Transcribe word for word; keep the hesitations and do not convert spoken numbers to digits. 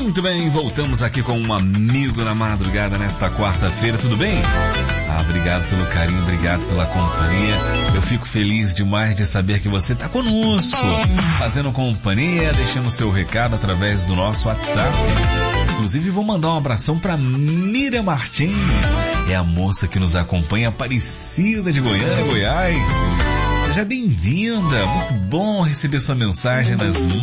Muito bem, voltamos aqui com um amigo na madrugada nesta quarta-feira, tudo bem? Ah, obrigado pelo carinho, obrigado pela companhia. Eu fico feliz demais de saber que você está conosco, fazendo companhia, deixando seu recado através do nosso WhatsApp. Inclusive vou mandar um abração para Miriam Martins, é a moça que nos acompanha, Aparecida de Goiânia, Goiás. Seja bem-vinda, muito bom receber sua mensagem nas